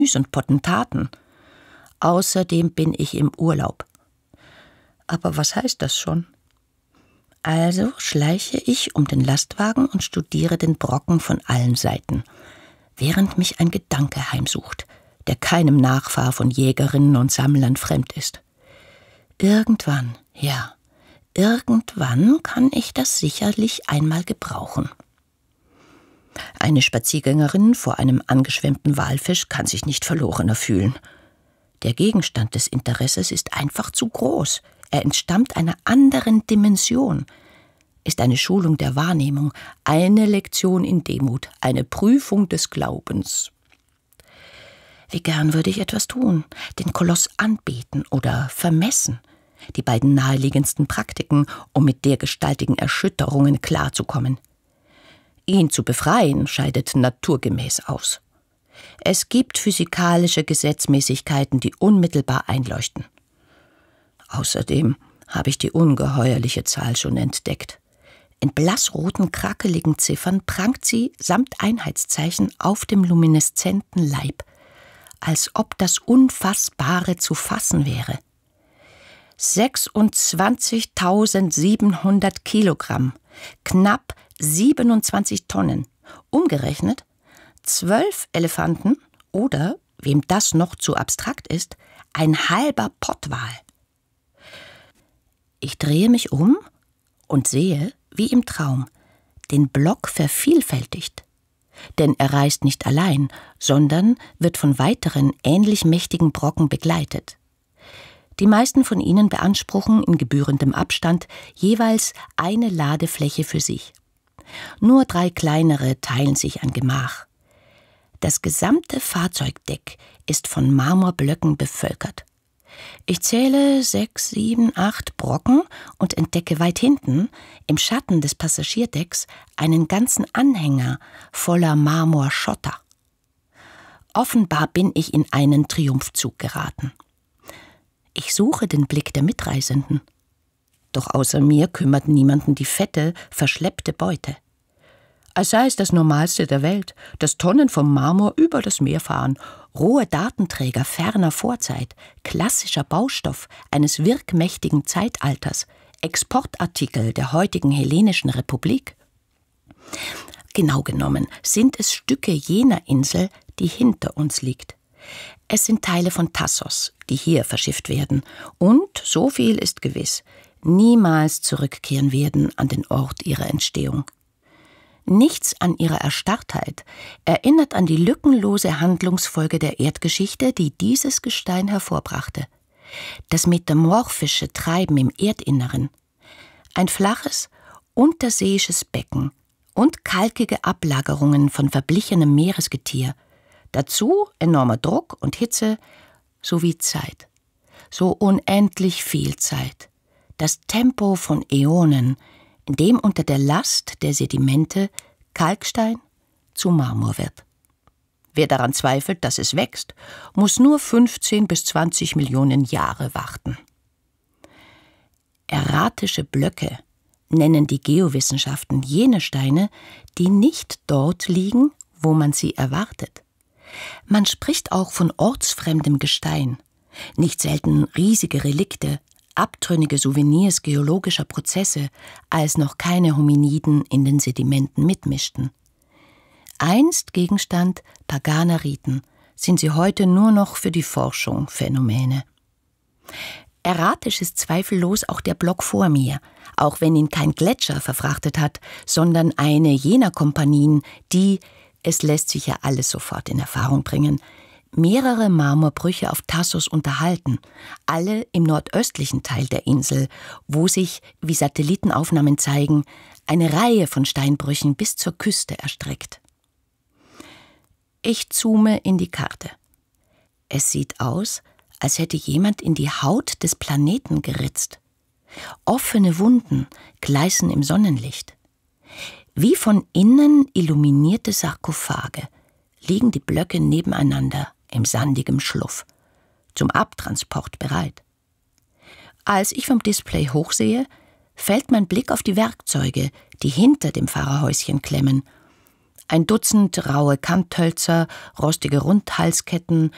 und Potentaten. Außerdem bin ich im Urlaub. Aber was heißt das schon? Also schleiche ich um den Lastwagen und studiere den Brocken von allen Seiten, während mich ein Gedanke heimsucht, der keinem Nachfahr von Jägerinnen und Sammlern fremd ist. Irgendwann, ja, irgendwann kann ich das sicherlich einmal gebrauchen. Eine Spaziergängerin vor einem angeschwemmten Walfisch kann sich nicht verlorener fühlen. Der Gegenstand des Interesses ist einfach zu groß. Er entstammt einer anderen Dimension, ist eine Schulung der Wahrnehmung, eine Lektion in Demut, eine Prüfung des Glaubens. Wie gern würde ich etwas tun, den Koloss anbeten oder vermessen, die beiden naheliegendsten Praktiken, um mit dergestaltigen Erschütterungen klarzukommen. Ihn zu befreien scheidet naturgemäß aus. Es gibt physikalische Gesetzmäßigkeiten, die unmittelbar einleuchten. Außerdem habe ich die ungeheuerliche Zahl schon entdeckt. In blassroten, krakeligen Ziffern prangt sie samt Einheitszeichen auf dem lumineszenten Leib, als ob das Unfassbare zu fassen wäre. 26.700 Kilogramm, knapp 27 Tonnen, umgerechnet 12 Elefanten oder, wem das noch zu abstrakt ist, ein halber Pottwal. Ich drehe mich um und sehe, wie im Traum, den Block vervielfältigt. Denn er reist nicht allein, sondern wird von weiteren ähnlich mächtigen Brocken begleitet. Die meisten von ihnen beanspruchen in gebührendem Abstand jeweils eine Ladefläche für sich. Nur 3 kleinere teilen sich ein Gemach. Das gesamte Fahrzeugdeck ist von Marmorblöcken bevölkert. Ich zähle 6, 7, 8 Brocken und entdecke weit hinten, im Schatten des Passagierdecks, einen ganzen Anhänger voller Marmorschotter. Offenbar bin ich in einen Triumphzug geraten. Ich suche den Blick der Mitreisenden. Doch außer mir kümmert niemanden die fette, verschleppte Beute. Als sei es das Normalste der Welt, dass Tonnen vom Marmor über das Meer fahren, rohe Datenträger ferner Vorzeit, klassischer Baustoff eines wirkmächtigen Zeitalters, Exportartikel der heutigen hellenischen Republik. Genau genommen sind es Stücke jener Insel, die hinter uns liegt. Es sind Teile von Thasos, die hier verschifft werden, und, so viel ist gewiss, niemals zurückkehren werden an den Ort ihrer Entstehung. Nichts an ihrer Erstarrtheit erinnert an die lückenlose Handlungsfolge der Erdgeschichte, die dieses Gestein hervorbrachte. Das metamorphische Treiben im Erdinneren. Ein flaches, unterseeisches Becken und kalkige Ablagerungen von verblichenem Meeresgetier. Dazu enormer Druck und Hitze sowie Zeit. So unendlich viel Zeit. Das Tempo von Äonen, in dem unter der Last der Sedimente Kalkstein zu Marmor wird. Wer daran zweifelt, dass es wächst, muss nur 15 bis 20 Millionen Jahre warten. Erratische Blöcke nennen die Geowissenschaften jene Steine, die nicht dort liegen, wo man sie erwartet. Man spricht auch von ortsfremdem Gestein, nicht selten riesige Relikte, abtrünnige Souvenirs geologischer Prozesse, als noch keine Hominiden in den Sedimenten mitmischten. Einst Gegenstand paganer Riten, sind sie heute nur noch für die Forschung Phänomene. Erratisch ist zweifellos auch der Block vor mir, auch wenn ihn kein Gletscher verfrachtet hat, sondern eine jener Kompanien, die, es lässt sich ja alles sofort in Erfahrung bringen, mehrere Marmorbrüche auf Thasos unterhalten, alle im nordöstlichen Teil der Insel, wo sich, wie Satellitenaufnahmen zeigen, eine Reihe von Steinbrüchen bis zur Küste erstreckt. Ich zoome in die Karte. Es sieht aus, als hätte jemand in die Haut des Planeten geritzt. Offene Wunden gleißen im Sonnenlicht. Wie von innen illuminierte Sarkophage liegen die Blöcke nebeneinander im sandigen Schluff, zum Abtransport bereit. Als ich vom Display hochsehe, fällt mein Blick auf die Werkzeuge, die hinter dem Fahrerhäuschen klemmen. Ein Dutzend raue Kanthölzer, rostige Rundhalsketten,